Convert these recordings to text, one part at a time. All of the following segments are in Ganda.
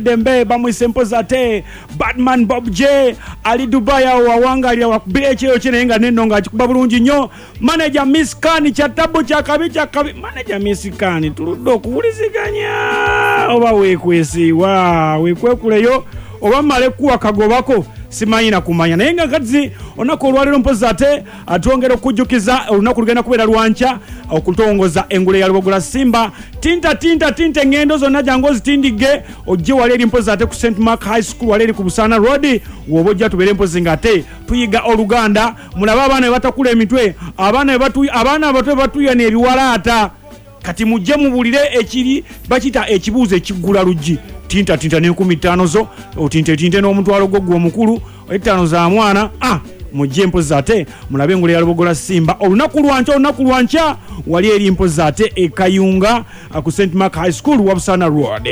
Dembe bamwise mpoza te Batman Bob J ali Dubai wawangalira wakubira ekyo kinenga neno nga kikuba bulungi nnyo manager Miss Kani kyatabu kyakabi manager Miss Kani tuludde okuwuliziganya oba wekwekuleyo oba male kuwa kagobako simayina kumanya naye nga kati onako olwaliro mpoza ate atwongera okujjukiza olunaku lugenda kubeera lwanca okutongoza engule ya Lubogola Simba tinta ngendo zonna jangu ozitindige ojje wali eri mpoza ate ku St Mark High School wali eri ku Busana Road wobojja tubere mpozi ngate tuyiga Oluganda mulaba abaana batakula emitwe abaana abato batuyana ebiwalaata kati mujje mubulire ekiri bakita ekibuuzo ekigula luggi tinta ne 15 zo otinte n'omutwalo gwo omukulu 5 za mwana mujje mpoza ate mulabe engule ya Lubogola Simba olunaku lwanca wali eri mpoza ate ekayunga ku St Mark High School wa Busana Road.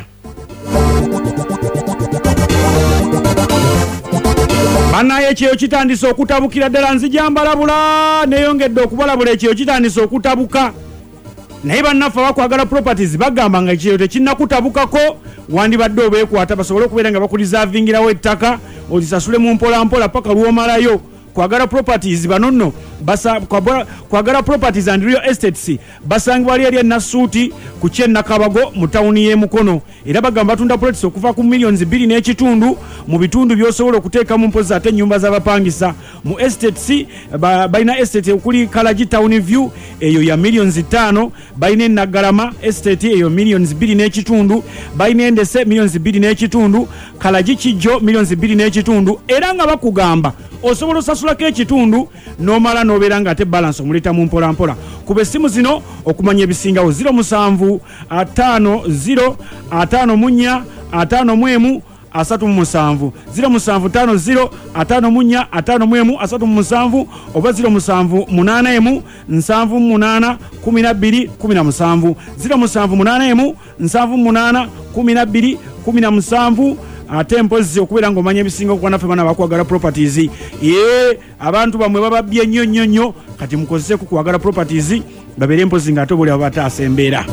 Banaye ekyo kitandise okutabukira ddala nzijambalabula neyongedde okubalabula ekyo kitandise okutabuka naye bannaffe bakwagala properties bagamba nga ekyo tekinnakutabukako wandibadde obeekwata basobole okubeera nga bakulizavingirawo ettaka olisasule mu mpola paka lwomalayo kwagala properties banono kwagala properties and real estates basangibwa ali eri Nasuuti ku Kyennakabago mu tawuni y'e Mukono era bagamba batunda properties okuva ku millions 2.5 mu bitundu byosobola okuteeka mu mpoza ate nyumba z'abapangisa mu estates balina estate okuli Kalagi Town View eyo ya millions 5 balina Nagalama estate eyo millions 2.5 balina Endese millions 2.5 Kalagi Kijjo millions 2.5 era nga bakugamba osobola osasulako ekitundu nomala nobeera nga ate balance omuleta mu mpola kuba essimu zino okumanya ebisingawo 07 50 54 55 37 0750 54 55 oba 07 8 78 12 17 07 8 78 12 17 atempozi okubeera ng'omanya ebisinga okuba naffe bana bakwagala properties abantu bamwe bababye nnyo kati mukozeseku kwagala properties babeere mpozi nga ate buli abataasa embeera.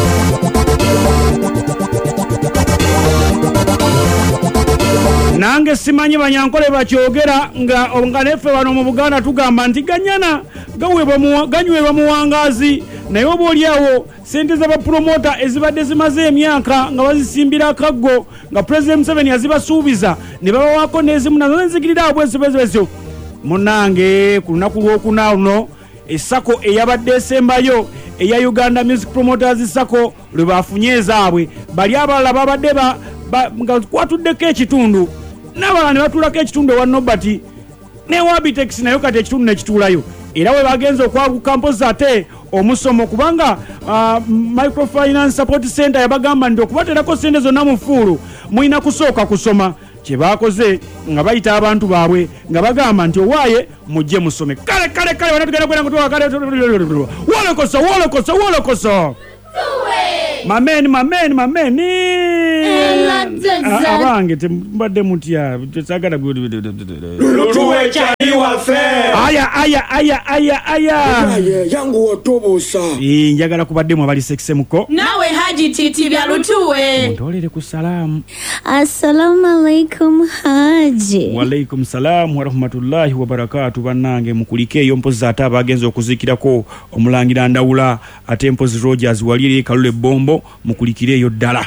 Nange simanyi banyankole bakyogera nga neffe bano mu Buganda tugamba nti ganyana ganyweebwa muwangaazi naye oba oliawo sente z'abapromota ezibadde zimaze emyaka nga bazisimbira akaggo nga President Museveni yazibasuubiza ne babawaako n'ezimu nazo nenzigirira bwezibezibezyo munnange ku lunaku lw'okuna luno essako eyabadde esembayo eya Uganda Music Promoters Sako lwe bafunye ezaabwe bali abalala babadde nga kwatuddeko ekitundu n'abalala ne batuulako ekitundu ewa Nobati ne Wabitex nayo kati ekitundu nekituulayo era we bagenze okwaguka mpoza ate omusomo kubanga Microfinance Support Center yabagamba nti okubateerako sente zonna mu ffuulu mulina kusooka kusoma kye baakoze nga bayita abantu baabwe nga bagamba nti owaaye mujje musome kale wana tugenda kwera ngo twakale wolokoso mameni abange tembadde mutya tesagala lutuwe kyali waffe aya yangu otobuusa njagala kubaddemu abali sekisemuko nawe Haji Titi bya lutuwe mutolere ku salaamu. Assalamu alaikum Haji. Wa alaikum salam wa rahmatullahi wa barakatuh. Bannange mukulike eyo mpozi ate abagenze okuzikirako omulangira Ndawula ate mpozi Rogers walire Kalule Bombo mukulikire eyo ddala.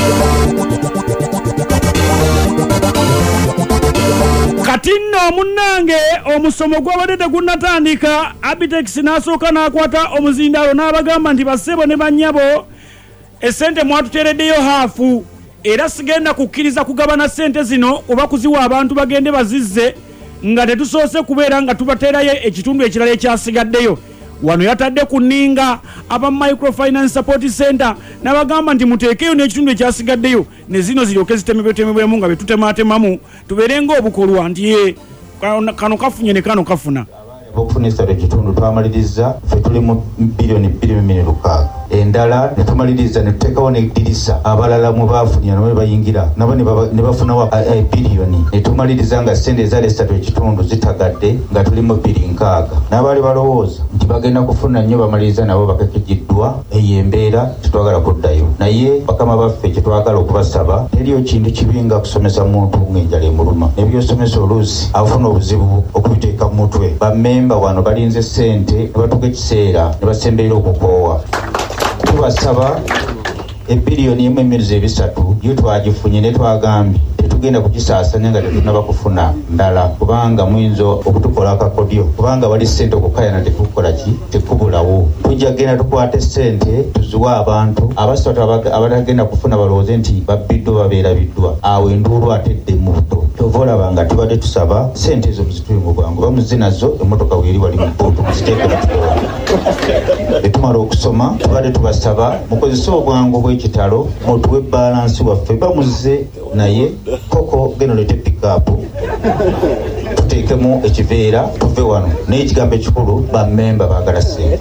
Katinno munnange omusomo gw'abadde tegunnatandika Abitex n'asooka n'akwata omuzindalo n'abagamba nti bassebo ne bannyabo essente mwatuteereddeyo haafu era sigenda kukkiriza kugabana sente zino oba kuziwa abantu bagende bazizze nga tetusoose kubeera nga tubateerayo ekitundu ekirala ekyasigaddeyo. Wano yatadde ku nninga aba Microfinance Support Center n'abagamba nti muteekeyo n'ekitundu ekyasigaddeyo ne zino ziryoke zitemebwetemebwemu nga betutematemamu tubeerenga obukolwa nti kano kafunye ne kano kafuna. Okufunisa ekitundu twamaliriza ffe tuli mu bilioni 2.6 endala ne tumaliriza ne tuteekawo n'eddirisa abalala mu baafunira nabo ne bayingira nabo ne bafunawo biliyoni ne tumaliriza nga ssente ezaali 3.5 zitagadde nga tuli mu 2.6 n'abaali balowooza nti bagenda kufuna nnyo bamaliriza nabo bakekejiddwa eyo embeera tetwagala kuddayo naye bakama baffe kyetwagala okubasaba teriyo kintu kibi nga kusomesa muntu ng'enjala emuluma nebyosomesa oluusi afuna obuzibu okubiteeka mu mutwe bammemba wano balinze ssente ne batuga ekiseera ne basemberera okukoowa tubasaba ebiliyoni 1.3 yo twagifunye ne twagambye tetugenda kugisaasanya nga tetunaba kufuna ndala kubanga muyinza okutukola akakodyo kubanga wali ssente okukayana tetukola ki tekubulawo tujja genda tukwate ssente tuziwa abantu abasatu abatagenda kufuna balowooze nti babbiddwa babeerabiddwa awo enduulu atedde mu buto tova olaba nga tubadde tusaba ssente ezo muzituwe mu bwangu bamuze nazo emmotoka weeri wali mu bbuutu muziteeke batukola etumala okusoma tubadde tubasaba mukozese obwangu bw'ekitalo mutuwe balansi waffe bamuze naye koko geno lete pikapu tuteekemu ekiveera tuve wano n'ekigambo ekikulu bammemba baagala ssente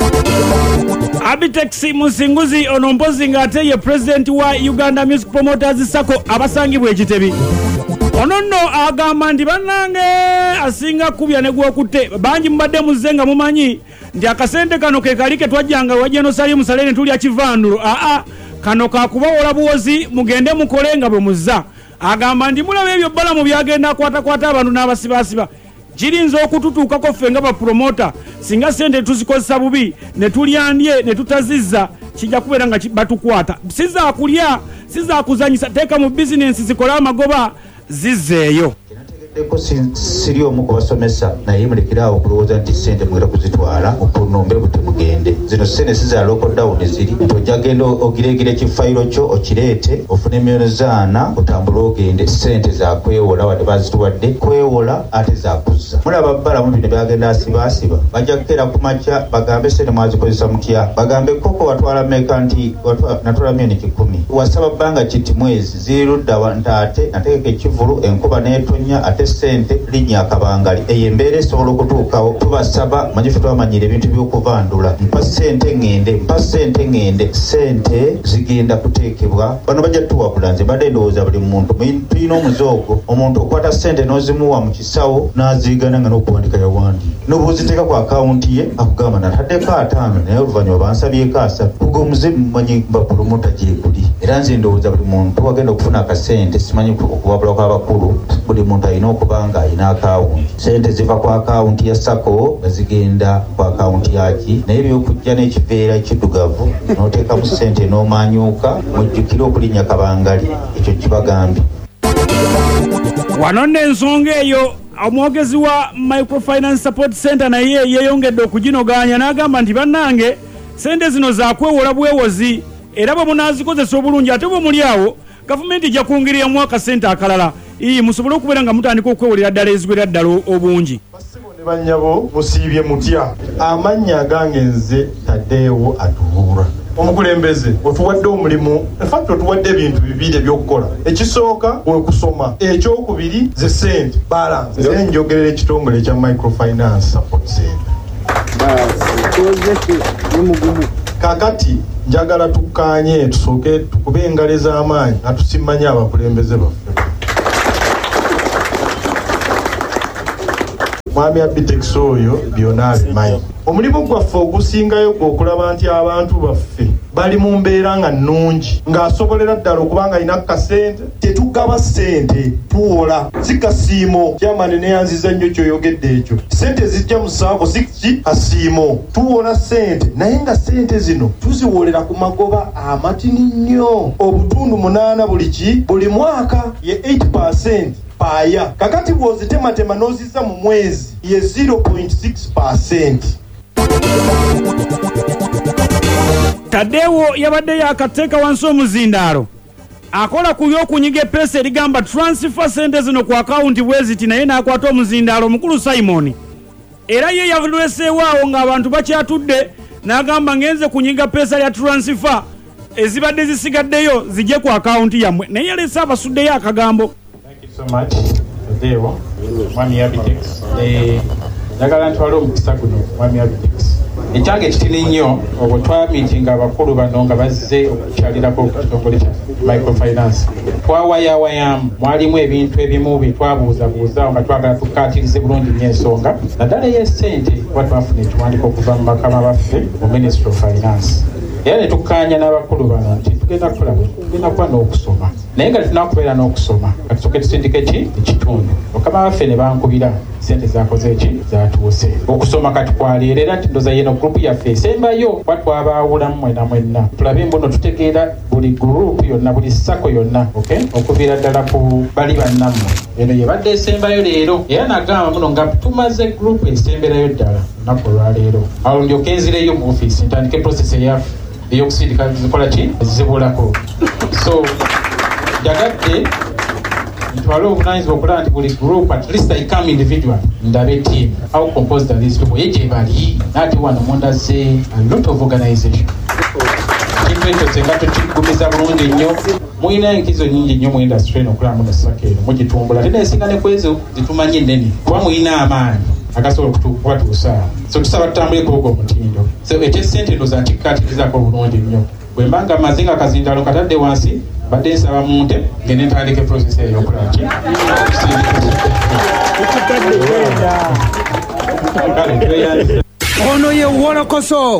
Abitex Musinguzi ono mpozi ng'ate ye president wa Uganda Music Promoters Sacco abasangibwa ekitebi ono nno agamba nti bannange asinga kubya ne gwokutte bangi mubadde muzze nga mumanyi nti akasente kano ke kali ke twajjanga wajja no sali musalene tulya kivandulo kano kakubawola buwozi mugende mukole nga bwe muzza agamba nti mulaba ebyo bbala mu byagenda akwatakwata abantu n'abasibasiba kirinza okututuukako ffe nga bapromota singa ssente tuzikozesa bubi ne tulyandye ne tutazizza kijja kubeera nga batukwata sizaakulya sizaakuzanyisa teeka mu bizinensi zikole amagoba zizzeeyo siri omu kubasomesa naye mulekerawo okulowooza nti ssente mugenda kuzitwala okunombe butemugende zino ssente siza lockdown ziri tojja genda ogiregera ekifayiro kyo okireete ofune miliyoni 4 otambule ogende ssente zakwewola wadde bazituwadde kwewola ate zakuzza mulaba bbala mu bino byagenda asibaasiba bajja kukeera ku makya bagambe ssente mwazikozesa mutya bagambe koko watwala meka nti natwala miliyoni 10 wasaba bbanga kiti mwezi zirudda ntaate nategeka ekivulu enkuba n'etonya ate ssente linnya akabangali eyo embeera esobola okutuukawo tubasaba manyife twamanyira ebintu by'okuvandula mpa ssente ngende ssente zigenda kuteekebwa bano bajja tuwabula nze badde ndowooza buli muntu tulina omuzoogo omuntu okwata ssente n'ozimuwa mu kisawo n'aziigana nga n'okuwandika yawandi n'obuuziteeka ku akawunti ye akugamba nataddeko 5 naye oluvannyuma bansabyeko 3 kugomuze mumanyi bapulomota gyekuli era nze ndowooza buli muntu wagenda okufuna akasente simanyi okuwabula kw'abakulu buli muntu alina okubanga alina akawunti ssente ziva ku akawunti ya sako nga zigenda ku akawunti yaki naye byokujja n'ekiveera ekiddugavu n'oteekamu ssente n'omanyuuka mujjukire okulinnya kabangali ekyo kibagambye wano n'ensonga eyo omwogezi wa Microfinance Support Center naye yeeyongedde okuginoganya n'agamba nti bannange ssente zino zakwewola bwewozi era bwe munaazikozesa obulungi ate bwe muli awo gavumenti ejja kwongereramu akasente akalala musobole okubeera nga mutandika okwewolera ddala eziwerera ddala obungi basibo ne bannyabo musiibye mutya amannya agange nze Taddeewo Atubuura omukulembeze otuwadde omulimu efakti otuwadde ebintu bibiri ebyokukola ekisooka kwekusoma ekyokubiri ze ssente balance era njogerera ekitongole ekya Microfinance Support Center kakati njagala tukkaanye tusooke tukube engalo ez'amaanyi nga tusimmanye abakulembeze baffe mwami Abitex oyo byonna abimanyi omulimu gwaffe ogusingayo gw'okulaba nti abantu baffe bali mu mbeera nga nnungi ng'asobolera ddala okubanga alina kasente tetugaba ssente tuwola si kasiimo kyamani neyanziza nnyo kyoyogedde ekyo ssente zijja mu saako si kasiimo tuwola ssente naye nga ssente zino tuziwolera ku magoba amatini nnyo obutundu 8 buli mwaka ye 8% paaya kakati bw'ozitematema n'ozizza mu mwezi ye 0.6%. Taddeewo yabadde yakateeka wansi omuzindaalo akola ku by'okunyiga eppeesa erigamba transfer ssente zino ku akawunti bweziti naye n'akwata omuzindaalo omukulu Simon era ye yalweseewaawo ng'abantu bakyatudde n'agamba ngenze kunyiga ppeesa lya transfer ezibadde zisigaddeyo zijje ku akawunti yammwe naye yalese abasuddeyo akagambo. So much Taddeewo mwami Abitex njagala ntwala omukisa guno mwami Abitex ekyange kitini nnyo obwo twamitinga abakulu bano nga bazze okukyalirako okitongole kya microfinance twawayawayamu mwalimu ebintu ebimu bye twabuuzabuuza nga twagala tukaatirize bulungi nnyo ensonga naddala ey'essente kuba twafuna ekiwandiiko okuva mu makama baffe mu ministry of finance era ne tukkaanya n'abakulu bano nti tugenda kuba n'okusoma naye nga tunakubeera n'okusoma katusooke tusindike ki ekitundu bakama baffe ne bankubira sente zakoze eki zatuuse okusoma kati kwaleero era nti ndoza yeno gurupu yaffe esembayo kuba twabaawulamu mwenna tulabe mbuno tutegeera buli gurupu yonna buli sako yonna okuviira ddala ku bali bannammwe eno yebadde esembayo leero era nagamba muno nga tumaze gurupu esemberayo ddala lunaku olwaleero awo ndyoke nzireyo mu ofiisi ntandike process eyaffe eyokusindika zikola ki zibulako so jagadde ntwale obuvunanyizibwa okulaba nti buli group at least I come individual ndabe team how composed are these people yeje bali nati wano mondaze a lot of organization kintu ekyo senga tukigumiza bulungi nnyo muyina enkizo nyingi nnyo mu industry eno okulaba muno sakero mugitumbula tena esinga ne kwezo zitumanye nnene kuba muyina amaanyi agasobola okubatuusa so tusaba tutambule kubuga omutindo so ekyesente ndoza nkikkaatirizako bulungi nnyo bwe mbanga mazinga akazindalo katadde wansi badde nsaba munte ngende ntandike process eyo okulaki ono ye wolokoso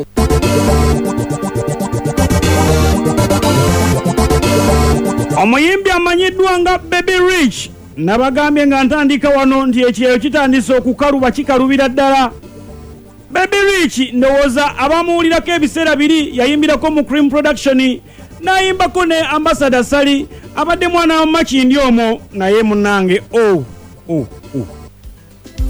omuyimbi amanyiddwa nga Baby Rich nabagambye nga ntandika wano nti ekyeyo kitandise okukaluba kikalubira ddala. Baby Rich ndowooza abamuwulirako ebiseera biri yayimbirako mu Cream Production nayimbako ne Ambassador Sally abadde mwana wa Makindi omwo naye munnange